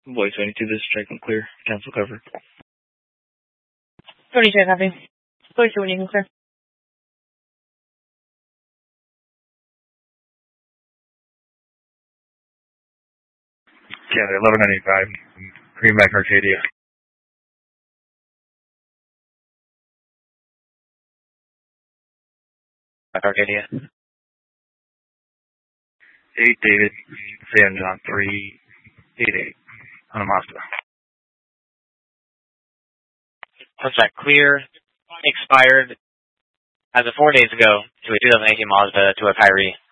Voice 22, this is Strickland clear. Cancel cover. 32 copy. 42 when you can clear. Yeah, 1195. Greenback Arcadia. Arcadia. 8 David, San John 388 on a Mazda. What's that? Clear, expired as of 4 days ago to a 2018 Mazda to a Kyrie.